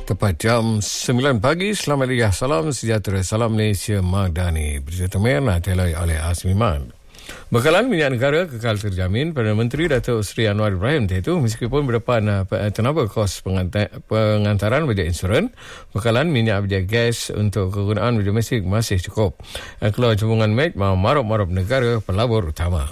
Tepat jam 9 pagi, selamat lihat, salam sejahtera, salam Malaysia Magdani. Berita temerah telai oleh Asmiman. Bekalan minyak negara kekal terjamin. Perdana Menteri Datuk Seri Anwar Ibrahim itu meskipun berdepan tenaba kos pengantaran bajet insuran, bekalan minyak bajet gas untuk kegunaan domestik masih cukup. Keluar hubungan MEC marop-marop negara pelabur utama.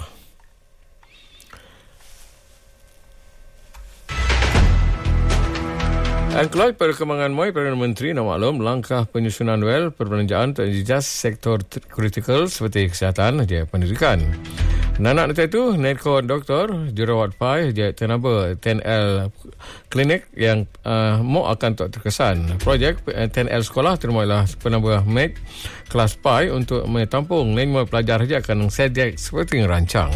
Keluar perkembangan MOI, Perdana Menteri nak maklum langkah penyusunan perbelanjaan untuk jijas sektor kritikal seperti kesihatan dan pendidikan. Nanak itu, Nedco Doktor, Jurawat Pai, tenaba 10L klinik yang mau akan terkesan. Projek 10L sekolah termailah penambah MEC kelas Pai untuk mentampung 5 pelajar saja akan subjek seperti rancang.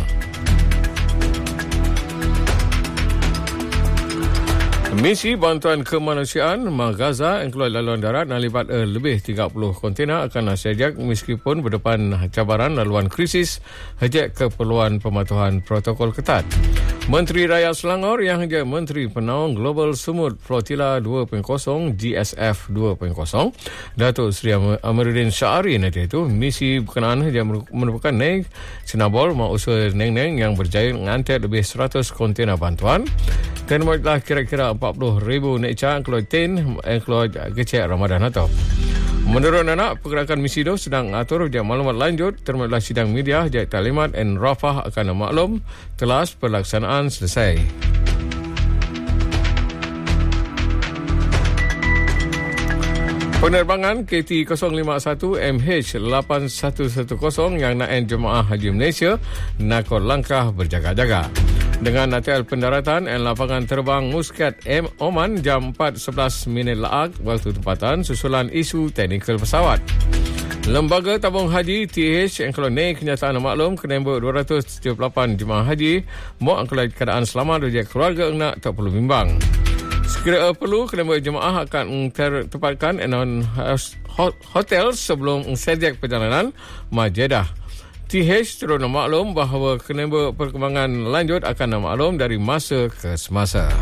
Misi bantuan kemanusiaan Gaza yang keluar laluan darat dan libat lebih 30 kontena akan sejak meskipun berdepan cabaran laluan krisis hajat keperluan pematuhan protokol ketat. Menteri Raya Selangor yang hanya Menteri Penaung Global Sumut Flotilla 2.0 GSF 2.0 Datuk Seri Amiruddin Syahari nanti itu misi berkenaan hanya merupakan naik sinabol usaha neng-neng yang berjaya mengantar lebih 100 kontena bantuan dan muatlah kira-kira 40,000 nekca yang keluar yang keluar kecil Ramadan atau. Menurut anak, pergerakan misi itu sedang atur dia maklumat lanjut termasuk sidang media jadi Talimat dan Rafah akan maklum telas pelaksanaan selesai. Penerbangan KT051 MH8110 yang naik jemaah Haji Malaysia nakor langkah berjaga-jaga. Dengan natal pendaratan dan lapangan terbang Muscat Oman jam 4.11 laag waktu tempatan susulan isu teknikal pesawat. Lembaga Tabung Haji TH yang kalau naik kenyataan maklum kenembak 278 jemaah haji mau angkala keadaan selamat dari keluarga nak tak perlu bimbang. Sekiranya perlu, kenembak jemaah akan tertempatkan di hotel sebelum sejak perjalanan Jeddah. TH terus maklum bahawa kenembak perkembangan lanjut akan maklum dari masa ke semasa.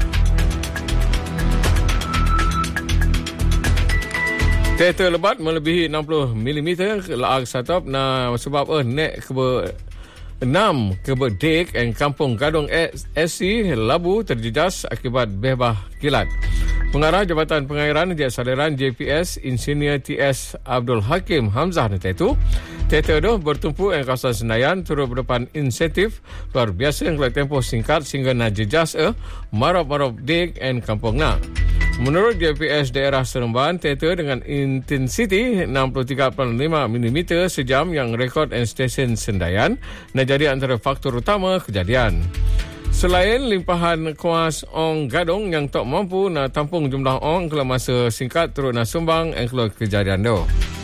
Teater lebat melebihi 60 mm laag satap sebab nek ke 6 Dek dan Kampung Gadong SC Labu terjejas akibat bebah kilat. Pengarah Jabatan Pengairan dan Saliran JPS Insinyur TS Abdul Hakim Hamzah nanti itu teater itu bertumpu di kawasan Senayan turut berdepan insentif luar biasa yang keluar tempoh singkat sehingga nak jejas marap-marap Dek dan Kampung nak. Menurut JPS daerah Seremban, teater dengan intensiti 63.5 mm sejam yang rekod dan stesen Sendayan nak jadi antara faktor utama kejadian. Selain limpahan kuas ong gadong yang tak mampu nak tampung jumlah ong kelas masa singkat turut nak sumbang yang keluar kejadian itu.